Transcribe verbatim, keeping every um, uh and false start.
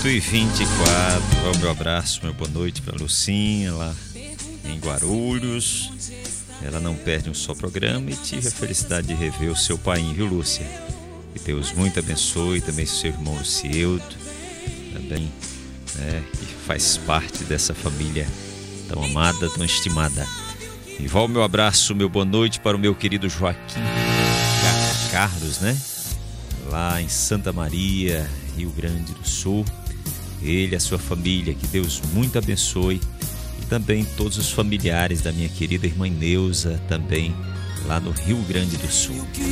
oito e vinte e quatro. O meu abraço, meu boa noite para Lucinha lá em Guarulhos. Ela não perde um só programa e tive a felicidade de rever o seu pai, viu, Lúcia? Que Deus muito abençoe, também seu irmão Lucieudo, também, né, que faz parte dessa família tão amada, tão estimada. E vá o meu abraço, meu boa noite para o meu querido Joaquim Carlos, né? Lá em Santa Maria, Rio Grande do Sul. Ele e a sua família, que Deus muito abençoe. E também todos os familiares da minha querida irmã Neuza, também lá no Rio Grande do Sul.